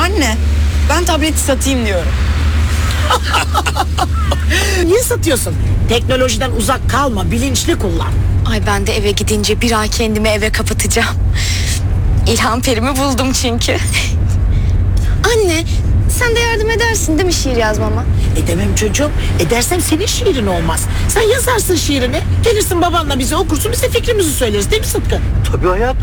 Anne, ben tableti satayım diyorum. Niye satıyorsun? Teknolojiden uzak kalma, bilinçli kullan. Ay ben de eve gidince bir ay kendimi eve kapatacağım. İlham perimi buldum çünkü. Anne, sen de yardım edersin değil mi şiir yazmama? Edemem çocuğum. Edersem senin şiirin olmaz. Sen yazarsın şiirini. Gelirsin babanla bize okursun. Biz de fikrimizi söyleriz değil mi Sıtkı? Tabii hayatım.